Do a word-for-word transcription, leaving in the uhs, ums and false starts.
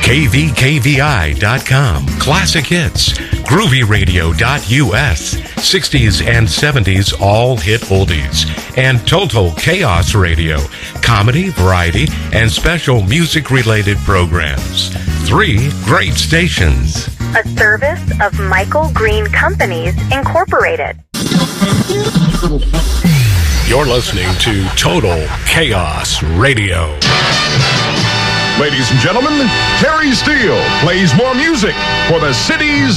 K V K V I dot com, classic hits, groovy radio dot U S, sixties and seventies all hit oldies, and Total Chaos Radio, comedy, variety, and special music-related programs. Three great stations. A service of Michael Green Companies, Incorporated. You're listening to Total Chaos Radio. Ladies and gentlemen, Terry Steele plays more music for the city's